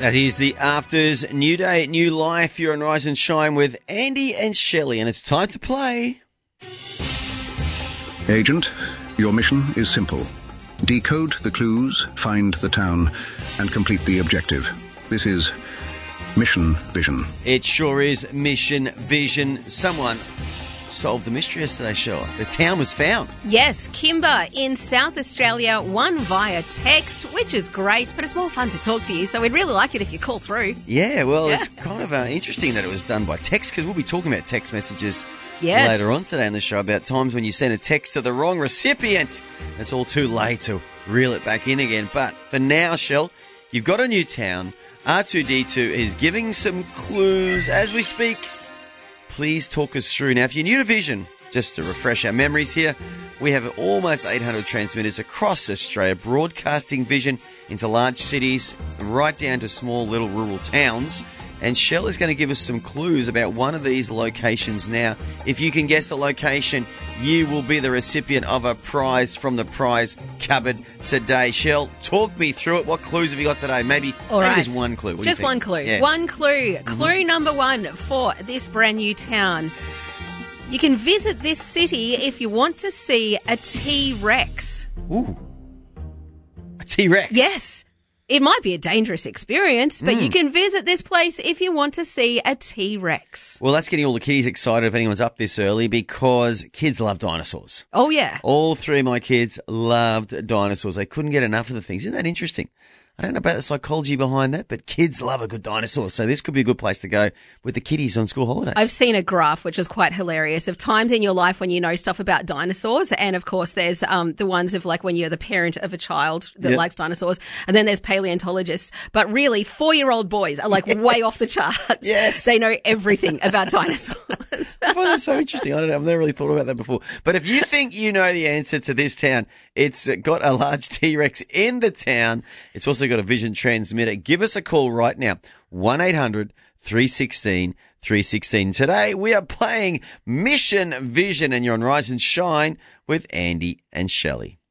That is the Afters. New day, new life. You're on Rise and Shine with Andy and Shelley, and it's time to play. Agent, your mission is simple. Decode the clues, find the town, and complete the objective. This is Mission Vision. It sure is Mission Vision. Someone solved the mystery yesterday, Shell. The town was found. Yes, Kimber in South Australia won via text, which is great, but it's more fun to talk to you, so we'd really like it if you call through. Yeah, well, it's kind of interesting that it was done by text, because we'll be talking about text messages Yes. later on today in the show about times when you send a text to the wrong recipient. It's all too late to reel it back in again. But for now, Shell, you've got a new town. R2D2 is giving some clues as we speak. Please talk us through. Now, if you're new to Vision, just to refresh our memories here, we have almost 800 transmitters across Australia broadcasting Vision into large cities, right down to small little rural towns. And Shell is going to give us some clues about one of these locations now. If you can guess the location, you will be the recipient of a prize from the prize cupboard today. Shell, talk me through it. What clues have you got today? Maybe just one clue. What do you Just think? one clue. Yeah. One clue. Clue number one for this brand new town. You can visit this city if you want to see a T-Rex. Ooh. A T-Rex? Yes. It might be a dangerous experience, but you can visit this place if you want to see a T-Rex. Well, that's getting all the kiddies excited if anyone's up this early, because kids love dinosaurs. Oh, yeah. All three of my kids loved dinosaurs. They couldn't get enough of the things. Isn't that interesting? I don't know about the psychology behind that, but kids love a good dinosaur. So this could be a good place to go with the kiddies on school holidays. I've seen a graph, which is quite hilarious, of times in your life when you know stuff about dinosaurs. And, of course, there's the ones of, like, when you're the parent of a child that likes dinosaurs. And then there's paleontologists. But really, 4-year-old boys are, like, way off the charts. Yes. They know everything about dinosaurs. I find that so interesting. I don't know. I've never really thought about that before. But if you think you know the answer to this town, it's got a large T-Rex in the town. It's also got a Vision transmitter. Give us a call right now. 1-800-316-316. Today we are playing Mission Vision, and you're on Rise and Shine with Andy and Shelley.